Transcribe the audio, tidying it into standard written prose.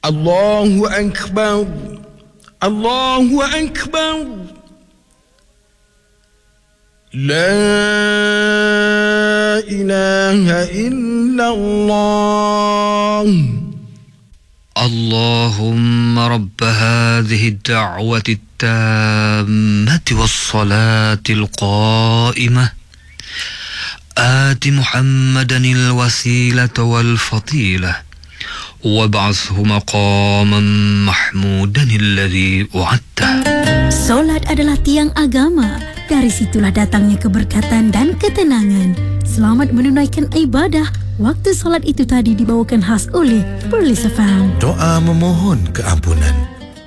Allahu Akbar. Allahu Akbar. La ilaha illallah. اللهم رب هذه الدعوة التامة والصلاة القائمة آت محمدا الوسيلة والفضيلة وابعثه مقاما محمودا الذي وعدته. Solat adalah tiang agama. Dari situlah datangnya keberkatan dan ketenangan. Selamat menunaikan ibadah. Waktu solat itu tadi dibawakan khas oleh Perlis FM. Doa memohon keampunan.